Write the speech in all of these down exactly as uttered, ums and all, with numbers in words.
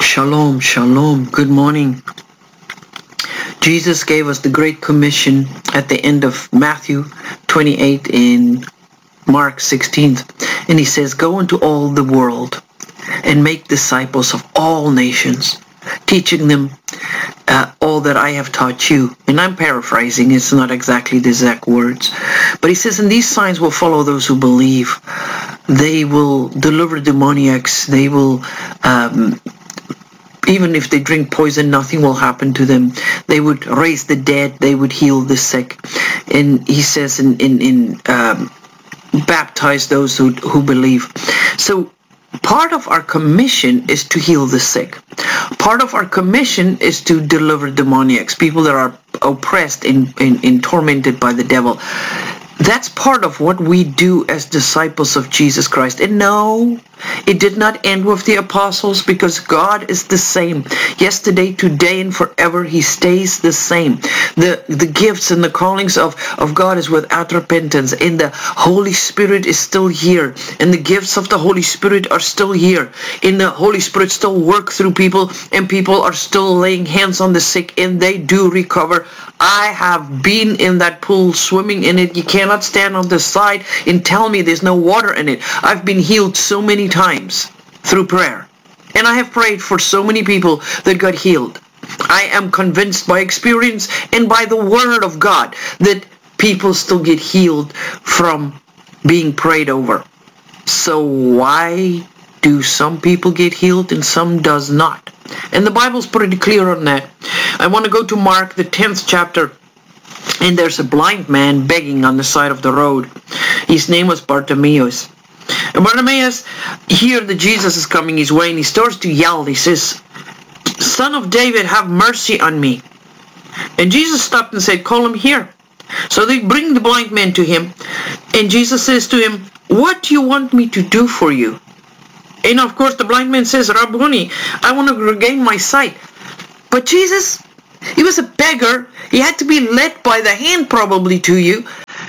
Shalom, shalom, good morning. Jesus gave us the Great Commission at the end of Matthew twenty-eight in Mark sixteen. And he says, go into all the world and make disciples of all nations, teaching them uh, all that I have taught you. And I'm paraphrasing, it's not exactly the exact words. But he says, and these signs will follow those who believe. They will deliver demoniacs. They will... Um, Even if they drink poison, nothing will happen to them. They would raise the dead. They would heal the sick. And he says, in, in, in um, baptize those who, who believe. So part of our commission is to heal the sick. Part of our commission is to deliver demoniacs, people that are oppressed and, and, and tormented by the devil. That's part of what we do as disciples of Jesus Christ. And no, it did not end with the apostles, because God is the same. Yesterday, today, and forever, he stays the same. The, the gifts and the callings of, of God is without repentance. And the Holy Spirit is still here. And the gifts of the Holy Spirit are still here. And the Holy Spirit still works through people. And people are still laying hands on the sick. And they do recover. I have been in that pool, swimming in it. You cannot stand on the side and tell me there's no water in it. I've been healed so many times through prayer. And I have prayed for so many people that got healed. I am convinced by experience and by the word of God that people still get healed from being prayed over. So why do some people get healed and some does not? And the Bible's pretty clear on that. I want to go to Mark, the tenth chapter. And there's a blind man begging on the side of the road. His name was Bartimaeus. And Bartimaeus, here that Jesus is coming his way, and he starts to yell. He says, Son of David, have mercy on me. And Jesus stopped and said, call him here. So they bring the blind man to him. And Jesus says to him, what do you want me to do for you? And of course the blind man says, Rabboni, I want to regain my sight. But Jesus, he was a beggar. He had to be led by the hand probably to you.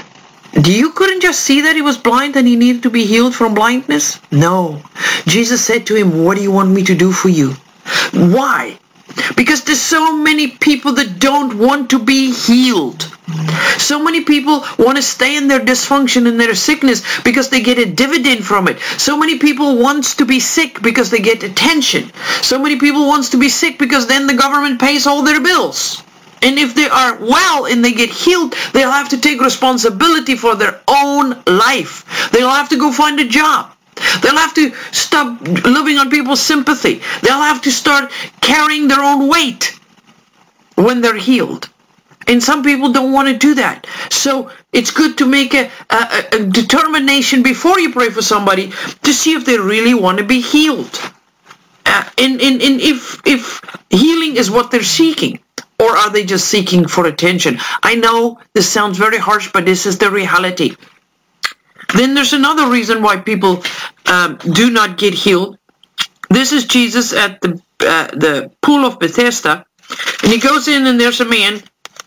You couldn't just see that he was blind and he needed to be healed from blindness? No. Jesus said to him, what do you want me to do for you? Why? Because there's so many people that don't want to be healed. So many people want to stay in their dysfunction and their sickness because they get a dividend from it. So many people want to be sick because they get attention. So many people want to be sick because then the government pays all their bills. And if they are well and they get healed, they'll have to take responsibility for their own life. They'll have to go find a job. They'll have to stop living on people's sympathy. They'll have to start carrying their own weight when they're healed. And some people don't want to do that. So it's good to make a, a, a determination before you pray for somebody to see if they really want to be healed. Uh, and, and, and if, if healing is what they're seeking. Or are they just seeking for attention? I know this sounds very harsh, but this is the reality. Then there's another reason why people um, do not get healed. This is Jesus at the uh, the pool of Bethesda. And he goes in and there's a man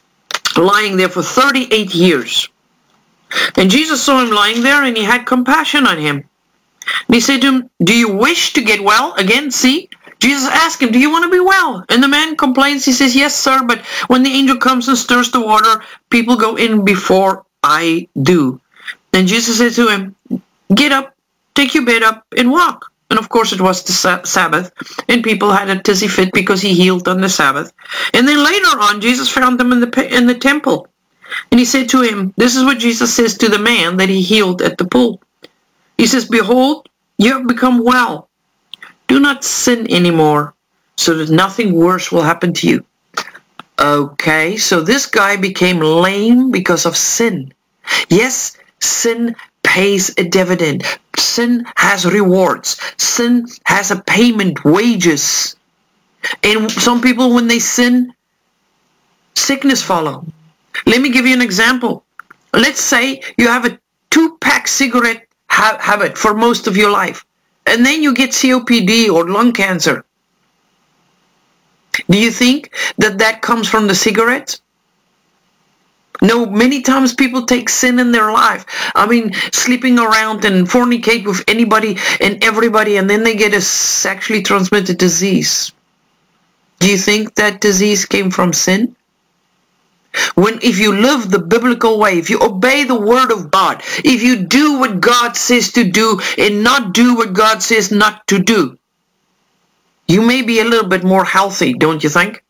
lying there for thirty-eight years. And Jesus saw him lying there and he had compassion on him. And he said to him, do you wish to get well? Again, see? Jesus asked him, do you want to be well? And the man complains. He says, yes, sir, but when the angel comes and stirs the water, people go in before I do. And Jesus said to him, get up, take your bed up, and walk. And of course it was the Sabbath, and people had a tizzy fit because he healed on the Sabbath. And then later on, Jesus found them in the, in the temple. And he said to him, this is what Jesus says to the man that he healed at the pool. He says, behold, you have become well. Do not sin anymore, so that nothing worse will happen to you. Okay, so this guy became lame because of sin. Yes, sin pays a dividend. Sin has rewards. Sin has a payment, wages. And some people, when they sin, sickness follow. Let me give you an example. Let's say you have a two-pack cigarette ha- habit for most of your life. And then you get C O P D or lung cancer. Do you think that that comes from the cigarettes? No, many times people take sin in their life. I mean, sleeping around and fornicate with anybody and everybody, and then they get a sexually transmitted disease. Do you think that disease came from sin? When if you live the biblical way, if you obey the word of God, if you do what God says to do and not do what God says not to do, you may be a little bit more healthy, don't you think?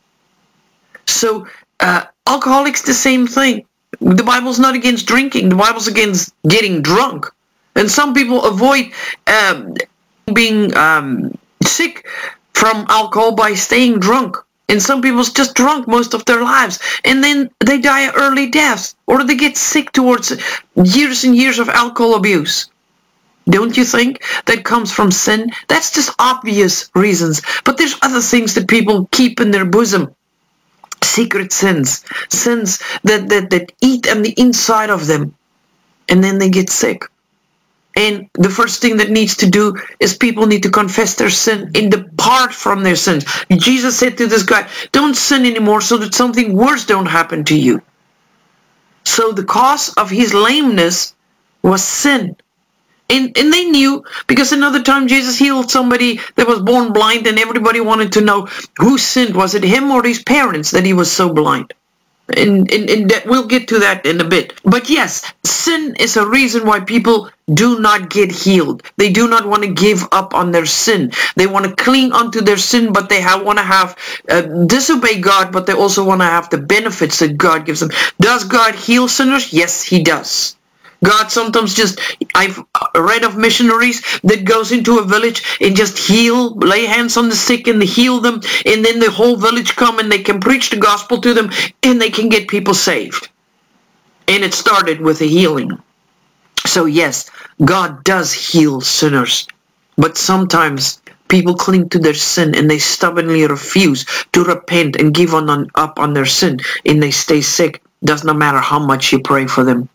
So uh, alcoholics, the same thing. The Bible's not against drinking. The Bible's against getting drunk. And some people avoid um, being um, sick from alcohol by staying drunk. And some people's just drunk most of their lives. And then they die early deaths. Or they get sick towards years and years of alcohol abuse. Don't you think that comes from sin? That's just obvious reasons. But there's other things that people keep in their bosom. Secret sins. Sins that, that, that eat on the inside of them. And then they get sick. And the first thing that needs to do is people need to confess their sin and depart from their sins. Jesus said to this guy, don't sin anymore so that something worse don't happen to you. So the cause of his lameness was sin. And, and they knew, because another time Jesus healed somebody that was born blind and everybody wanted to know who sinned. Was it him or his parents that he was so blind? And, and, and that, we'll get to that in a bit. But yes, sin is a reason why people do not get healed. They do not want to give up on their sin. They want to cling onto their sin, but they have, want to have uh, disobey God, but they also want to have the benefits that God gives them. Does God heal sinners? Yes, he does. God sometimes just, I've read of missionaries that goes into a village and just heal, lay hands on the sick and they heal them, and then the whole village come and they can preach the gospel to them and they can get people saved. And it started with a healing. So yes, God does heal sinners, but sometimes people cling to their sin and they stubbornly refuse to repent and give on, on up on their sin, and they stay sick. Does not matter how much you pray for them.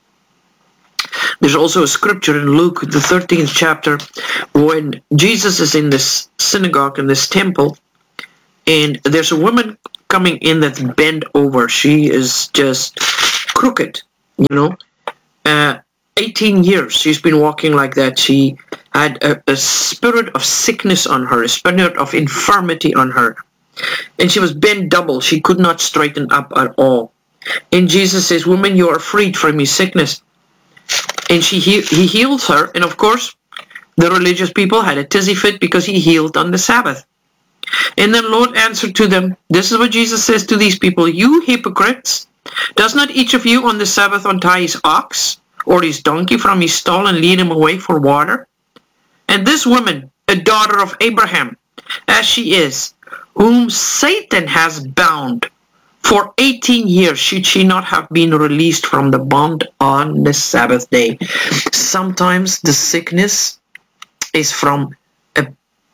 There's also a scripture in Luke, the thirteenth chapter, when Jesus is in this synagogue, in this temple, and there's a woman coming in that's bent over. She is just crooked, you know. Uh, eighteen years she's been walking like that. She had a, a spirit of sickness on her, a spirit of infirmity on her. And she was bent double. She could not straighten up at all. And Jesus says, woman, you are freed from your sickness. And she he, he heals her, and of course, the religious people had a tizzy fit because he healed on the Sabbath. And then Lord answered to them, this is what Jesus says to these people, you hypocrites, does not each of you on the Sabbath untie his ox or his donkey from his stall and lead him away for water? And this woman, a daughter of Abraham, as she is, whom Satan has bound for eighteen years, should she not have been released from the bond on the Sabbath day? Sometimes the sickness is from a,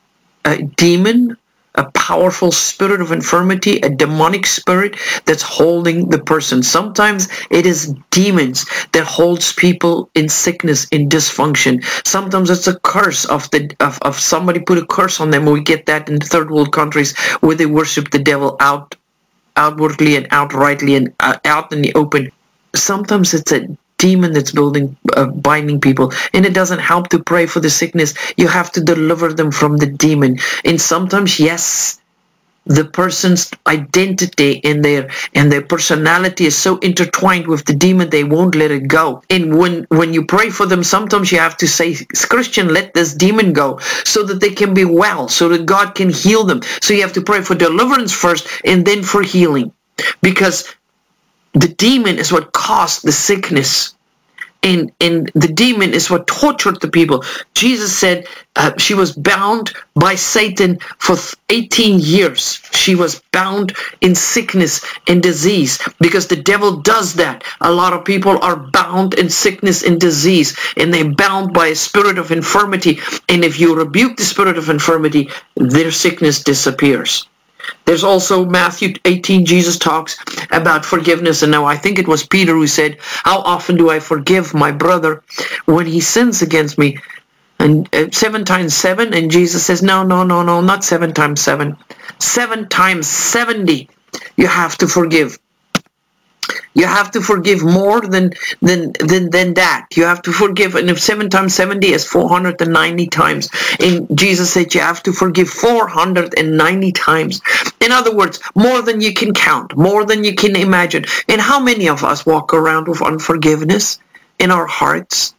a demon, a powerful spirit of infirmity, a demonic spirit that's holding the person. Sometimes it is demons that holds people in sickness, in dysfunction. Sometimes it's a curse of the of, of somebody put a curse on them. We get that in third world countries where they worship the devil out outwardly and outrightly and uh, out in the open. Sometimes it's a demon that's building, uh, binding people, and it doesn't help to pray for the sickness. You have to deliver them from the demon. And sometimes, yes, the person's identity and their and their personality is so intertwined with the demon, they won't let it go. And when when you pray for them, sometimes you have to say, Christian, let this demon go so that they can be well, so that God can heal them. So you have to pray for deliverance first and then for healing, because the demon is what caused the sickness. And, and the demon is what tortured the people. Jesus said uh, she was bound by Satan for eighteen years. She was bound in sickness and disease, because the devil does that. A lot of people are bound in sickness and disease, and they're bound by a spirit of infirmity. And if you rebuke the spirit of infirmity, their sickness disappears. There's also Matthew eighteen, Jesus talks about forgiveness. And now I think it was Peter who said, how often do I forgive my brother when he sins against me? And uh, seven times seven. And Jesus says, no, no, no, no, not seven times seven. Seven times seventy you have to forgive. You have to forgive more than than than than that. You have to forgive, and if seven times seventy is four hundred ninety times, and Jesus said you have to forgive four hundred ninety times. In other words, more than you can count, more than you can imagine. And how many of us walk around with unforgiveness in our hearts?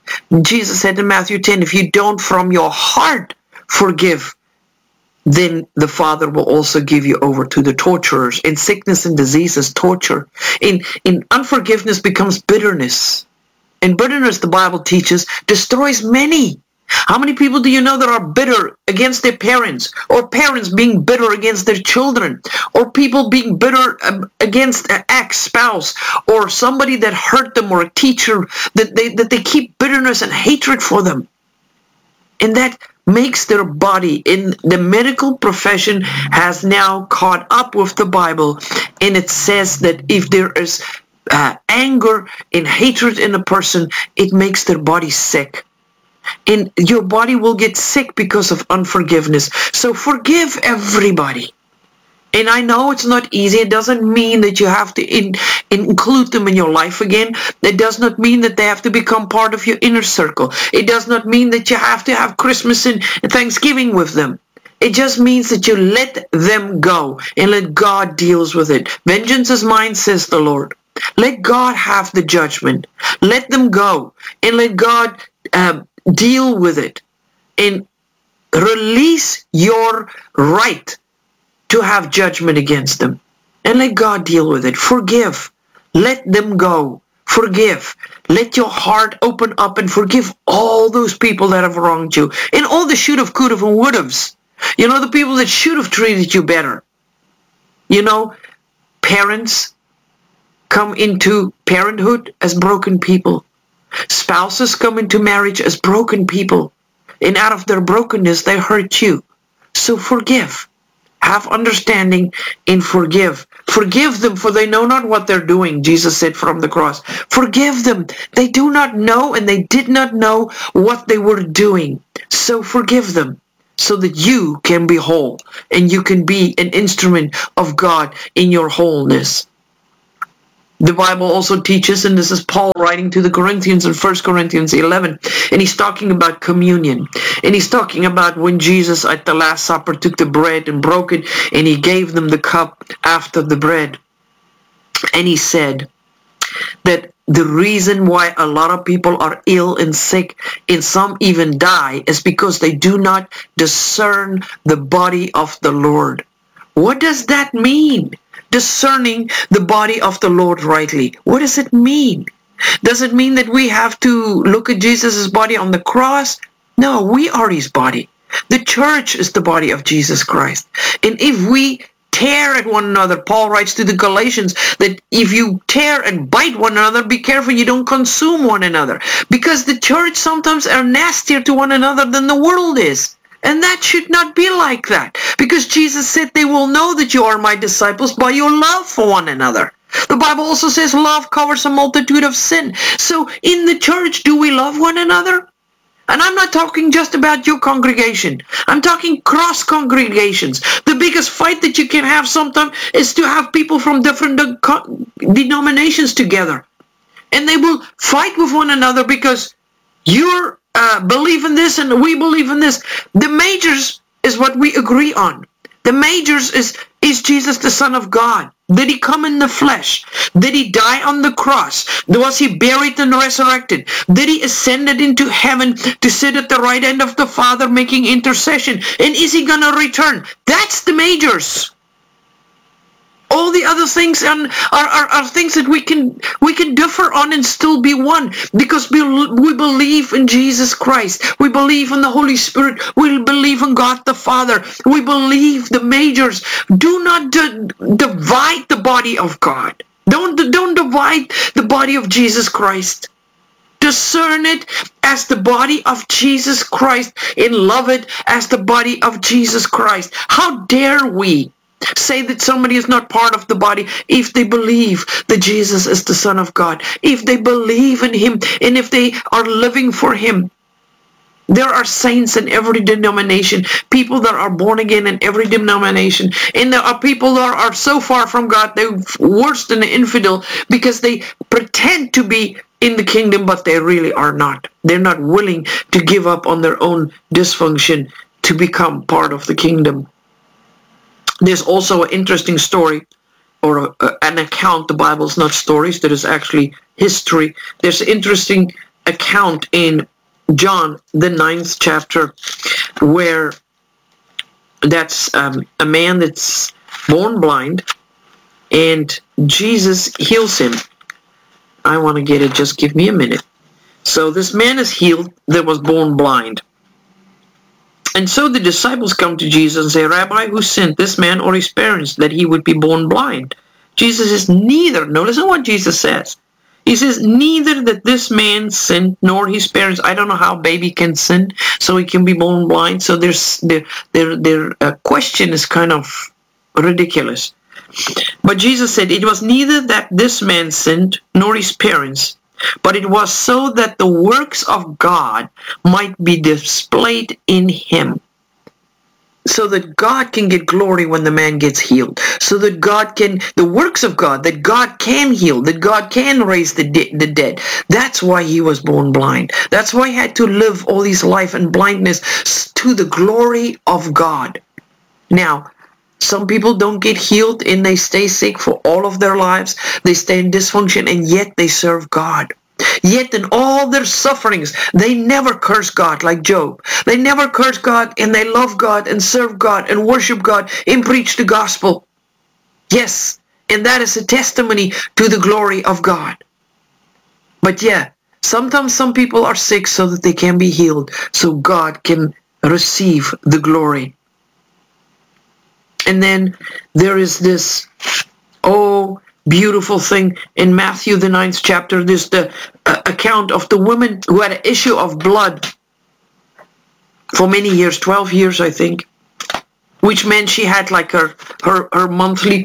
Jesus said in Matthew ten, if you don't from your heart forgive, then the Father will also give you over to the torturers. In sickness and disease is torture. In, in unforgiveness becomes bitterness. And bitterness, the Bible teaches, destroys many. How many people do you know that are bitter against their parents? Or parents being bitter against their children? Or people being bitter against an ex-spouse? Or somebody that hurt them, or a teacher, that they, that they keep bitterness and hatred for them. And that makes their body, in the medical profession, has now caught up with the Bible, and it says that if there is uh, anger and hatred in a person, it makes their body sick. And your body will get sick because of unforgiveness. So forgive everybody. And I know it's not easy. It doesn't mean that you have to in, include them in your life again. It does not mean that they have to become part of your inner circle. It does not mean that you have to have Christmas and Thanksgiving with them. It just means that you let them go and let God deals with it. Vengeance is mine, says the Lord. Let God have the judgment. Let them go and let God uh, deal with it. And release your right to have judgment against them. And let God deal with it. Forgive. Let them go. Forgive. Let your heart open up and forgive all those people that have wronged you. And all the should have, could have, and would haves. You know, the people that should have treated you better. You know, parents come into parenthood as broken people. Spouses come into marriage as broken people. And out of their brokenness, they hurt you. So forgive. Have understanding and forgive. Forgive them, for they know not what they're doing, Jesus said from the cross. Forgive them. They do not know, and they did not know what they were doing. So forgive them, so that you can be whole, and you can be an instrument of God in your wholeness. The Bible also teaches, and this is Paul writing to the Corinthians in First Corinthians eleven, and he's talking about communion. And he's talking about when Jesus at the Last Supper took the bread and broke it, and he gave them the cup after the bread. And he said that the reason why a lot of people are ill and sick, and some even die, is because they do not discern the body of the Lord. What does that mean? Discerning the body of the Lord rightly. What does it mean? Does it mean that we have to look at Jesus' body on the cross? No, we are his body. The church is the body of Jesus Christ. And if we tear at one another, Paul writes to the Galatians that if you tear and bite one another, be careful you don't consume one another. Because the church sometimes are nastier to one another than the world is. And that should not be like that. Because Jesus said they will know that you are my disciples by your love for one another. The Bible also says love covers a multitude of sin. So in the church, do we love one another? And I'm not talking just about your congregation. I'm talking cross congregations. The biggest fight that you can have sometimes is to have people from different de- denominations together. And they will fight with one another because you're Uh, believe in this and we believe in this. The majors is what we agree on. The majors is, is Jesus the Son of God? Did he come in the flesh? Did he die on the cross? Was he buried and resurrected? Did he ascended into heaven to sit at the right hand of the Father making intercession? And is he going to return? That's the majors. All the other things are, are, are, are things that we can we can differ on and still be one, because we, we believe in Jesus Christ. We believe in the Holy Spirit. We believe in God the Father. We believe the majors. Do not d- divide the body of God. Don't, don't divide the body of Jesus Christ. Discern it as the body of Jesus Christ and love it as the body of Jesus Christ. How dare we say that somebody is not part of the body if they believe that Jesus is the Son of God, if they believe in him, and if they are living for him. There are saints in every denomination, people that are born again in every denomination, and there are people that are so far from God, they're worse than the infidel because they pretend to be in the kingdom, but they really are not. They're not willing to give up on their own dysfunction to become part of the kingdom. There's also an interesting story, or a, a, an account. The Bible's not stories, that is actually history. There's an interesting account in John, the ninth chapter, where that's um, a man that's born blind, and Jesus heals him. I want to get it, just give me a minute. So this man is healed that was born blind. And so the disciples come to Jesus and say, Rabbi, who sent this man or his parents that he would be born blind? Jesus says, neither. No, listen to what Jesus says. He says, neither that this man sinned nor his parents. I don't know how a baby can sin so he can be born blind. So there's, their, their, their uh, question is kind of ridiculous. But Jesus said, it was neither that this man sinned nor his parents, but it was so that the works of God might be displayed in him. So that God can get glory when the man gets healed. So that God can, the works of God, that God can heal, that God can raise the, de- the dead. That's why he was born blind. That's why he had to live all his life in blindness to the glory of God. Now, some people don't get healed and they stay sick for all of their lives. They stay in dysfunction and yet they serve God. Yet in all their sufferings, they never curse God like Job. They never curse God, and they love God and serve God and worship God and preach the gospel. Yes, and that is a testimony to the glory of God. But yeah, sometimes some people are sick so that they can be healed, so God can receive the glory. And then there is this, oh, beautiful thing in Matthew, the ninth chapter. There's the uh, account of the woman who had an issue of blood for many years, twelve years, I think, which meant she had like her, her, her monthly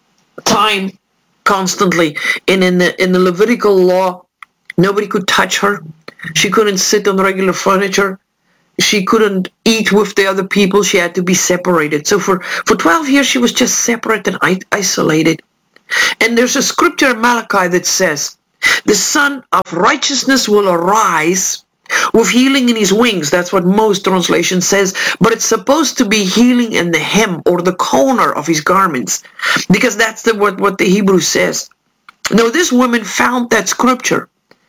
time constantly. And in the, in the Levitical law, nobody could touch her. She couldn't sit on regular furniture. She couldn't eat with the other people. She had to be separated. So for, for twelve years, she was just separate and isolated. And there's a scripture in Malachi that says, the Son of Righteousness will arise with healing in his wings. That's what most translation says. But it's supposed to be healing in the hem or the corner of his garments. Because that's the, what, what the Hebrew says. Now, this woman found that scripture.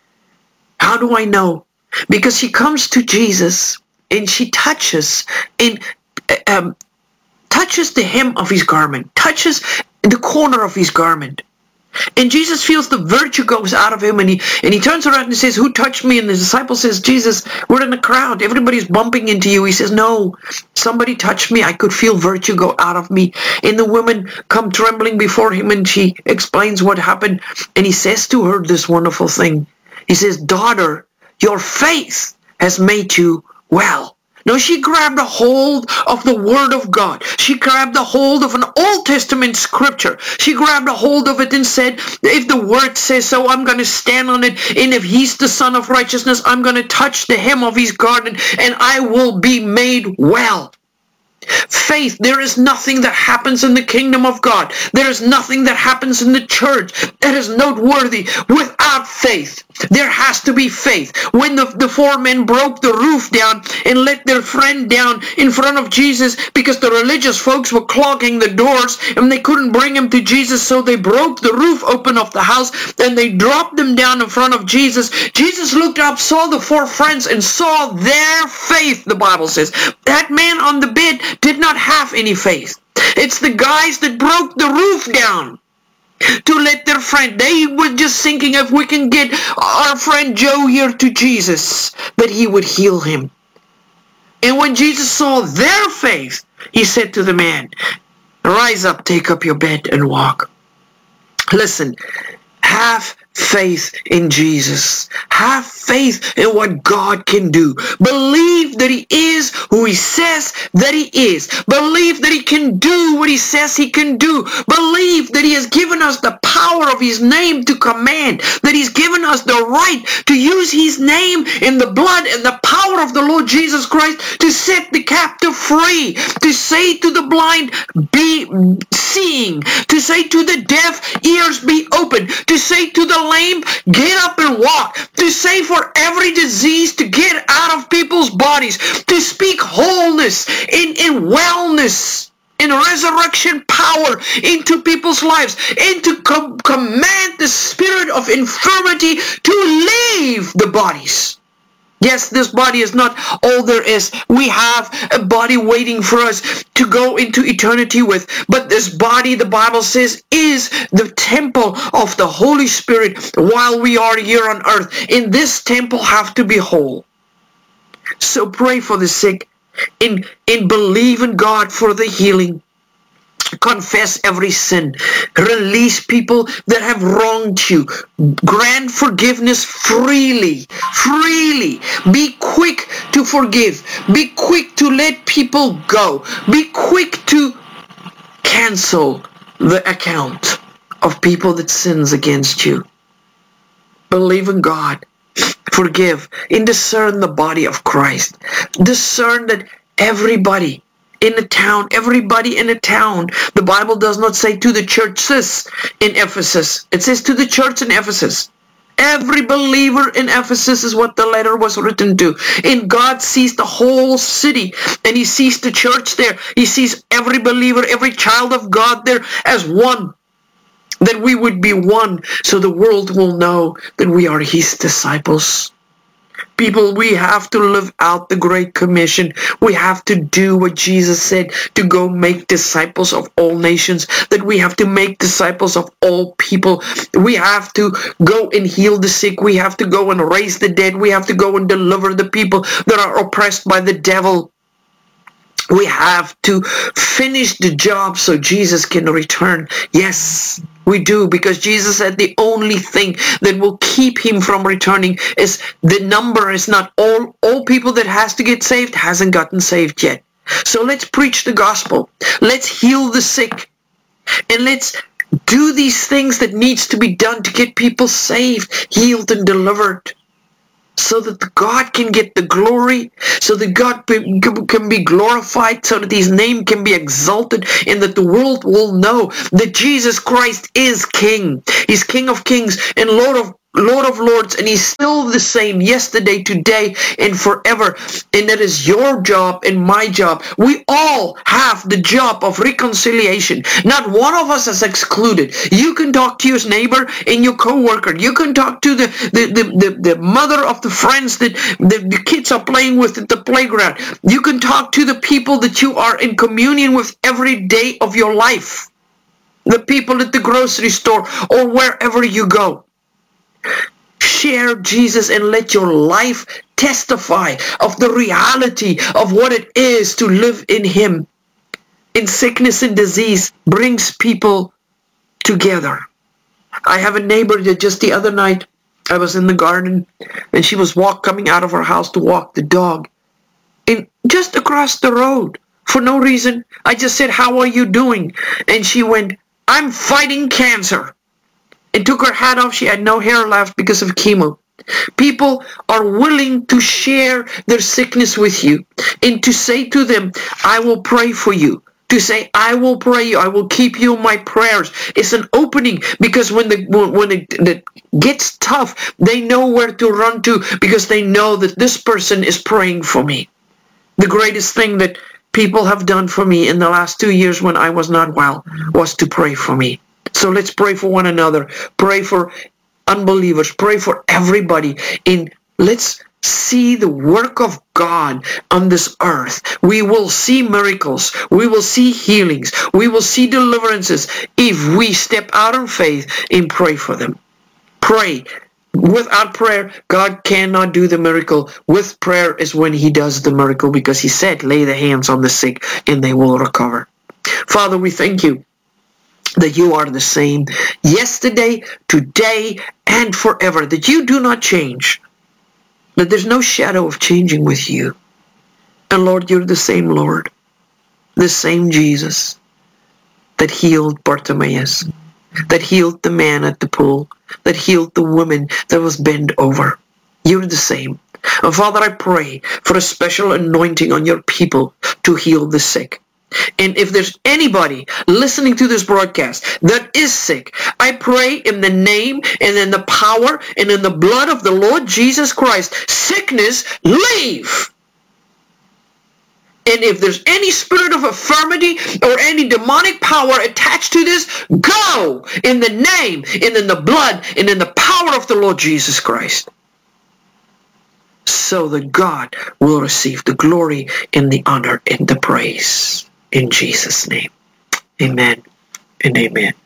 How do I know? Because she comes to Jesus and she touches and um, touches the hem of his garment. Touches the corner of his garment. And Jesus feels the virtue goes out of him, and he and he turns around and says, who touched me? And the disciple says, Jesus, we're in a crowd. Everybody's bumping into you. He says, no, somebody touched me. I could feel virtue go out of me. And the woman come trembling before him, and she explains what happened. And he says to her this wonderful thing. He says, daughter, your faith has made you well. No, she grabbed a hold of the Word of God. She grabbed a hold of an Old Testament scripture. She grabbed a hold of it and said, if the Word says so, I'm going to stand on it. And if he's the Son of Righteousness, I'm going to touch the hem of his garment and I will be made well. Faith, there is nothing that happens in the kingdom of God. There is nothing that happens in the church that is noteworthy without faith. There has to be faith. When the, the four men broke the roof down and let their friend down in front of Jesus because the religious folks were clogging the doors and they couldn't bring him to Jesus, so they broke the roof open of the house and they dropped them down in front of Jesus. Jesus looked up, saw the four friends, and saw their faith, the Bible says. That man on the bed did not have any faith. It's the guys that broke the roof down to let their friend, they were just thinking if we can get our friend Joe here to Jesus, that he would heal him. And when Jesus saw their faith, he said to the man, rise up, take up your bed and walk. Listen, have faith in Jesus. Have faith in what God can do. Believe that he is who he says that he is. Believe that he can do what he says he can do. Believe that he has given us the power of his name to command. That he's given us the right to use his name in the blood and the power of the Lord Jesus Christ to set the captive free. To say to the blind, be seeing. To say to the deaf, ears be open. To say to the lame, get up and walk. To say for every disease to get out of people's bodies. To speak wholeness in, in wellness, in resurrection power into people's lives. And to com- command the spirit of infirmity to leave the bodies. Yes, this body is not all there is. We have a body waiting for us to go into eternity with. But this body, the Bible says, is the temple of the Holy Spirit while we are here on earth. And this temple have to be whole. So pray for the sick and, and believe in God for the healing. Confess every sin. Release people that have wronged you. Grant forgiveness freely. Freely. Be quick to forgive. Be quick to let people go. Be quick to cancel the account of people that sins against you. Believe in God. Forgive and discern the body of Christ. Discern that everybody in a town, everybody in a town. The Bible does not say to the churches in Ephesus. It says to the church in Ephesus. Every believer in Ephesus is what the letter was written to. And God sees the whole city. And he sees the church there. He sees every believer, every child of God there as one. That we would be one so the world will know that we are his disciples. People, we have to live out the Great Commission. We have to do what Jesus said, to go make disciples of all nations, that we have to make disciples of all people. We have to go and heal the sick. We have to go and raise the dead. We have to go and deliver the people that are oppressed by the devil. We have to finish the job so Jesus can return. Yes, we do, because Jesus said the only thing that will keep him from returning is the number is not all, all people that has to get saved hasn't gotten saved yet. So let's preach the gospel. Let's heal the sick. And let's do these things that needs to be done to get people saved, healed, and delivered. So that God can get the glory, so that God can be glorified, so that his name can be exalted, and that the world will know that Jesus Christ is King. He's King of Kings and Lord of Lord of Lords, and he's still the same yesterday, today, and forever. And that is your job and my job. We all have the job of reconciliation. Not one of us is excluded. You can talk to your neighbor and your co-worker. You can talk to the, the, the, the, the mother of the friends that the, the kids are playing with at the playground. You can talk to the people that you are in communion with every day of your life. The people at the grocery store or wherever you go. Share Jesus and let your life testify of the reality of what it is to live in him. In sickness and disease brings people together. I have a neighbor that just the other night, I was in the garden and she was walk coming out of her house to walk the dog. And just across the road, for no reason, I just said, "How are you doing?" And she went, "I'm fighting cancer." And took her hat off. She had no hair left because of chemo. People are willing to share their sickness with you and to say to them, "I will pray for you." To say, "I will pray you. I will keep you in my prayers." It's an opening, because when the when it, it gets tough, they know where to run to, because they know that this person is praying for me. The greatest thing that people have done for me in the last two years when I was not well was to pray for me. So let's pray for one another. Pray for unbelievers. Pray for everybody. And let's see the work of God on this earth. We will see miracles. We will see healings. We will see deliverances if we step out in faith and pray for them. Pray. Without prayer, God cannot do the miracle. With prayer is when he does the miracle, because he said, "Lay the hands on the sick and they will recover." Father, we thank you that you are the same yesterday, today, and forever, that you do not change, that there's no shadow of changing with you. And Lord, you're the same Lord, the same Jesus that healed Bartimaeus, that healed the man at the pool, that healed the woman that was bent over. You're the same. And Father, I pray for a special anointing on your people to heal the sick. And if there's anybody listening to this broadcast that is sick, I pray in the name and in the power and in the blood of the Lord Jesus Christ, sickness, leave. And if there's any spirit of infirmity or any demonic power attached to this, go in the name and in the blood and in the power of the Lord Jesus Christ, so that God will receive the glory and the honor and the praise. In Jesus' name, amen and amen.